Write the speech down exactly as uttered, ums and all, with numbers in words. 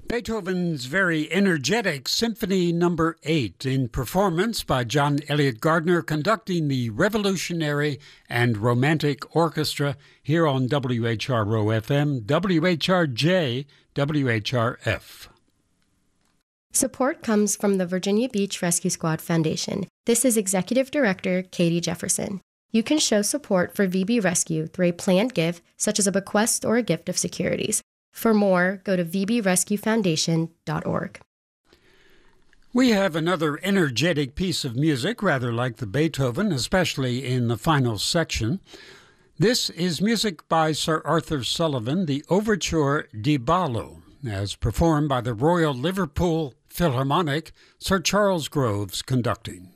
Beethoven's very energetic Symphony Number eight in performance by John Elliott Gardner conducting the Revolutionary and Romantic Orchestra here on W H R O F M, W H R J, W H R F. Support comes from the Virginia Beach Rescue Squad Foundation. This is Executive Director Katie Jefferson. You can show support for V B Rescue through a planned gift, such as a bequest or a gift of securities. For more, go to v b rescue foundation dot org. We have another energetic piece of music, rather like the Beethoven, especially in the final section. This is music by Sir Arthur Sullivan, the Overture di Ballo, as performed by the Royal Liverpool Philharmonic, Sir Charles Groves conducting.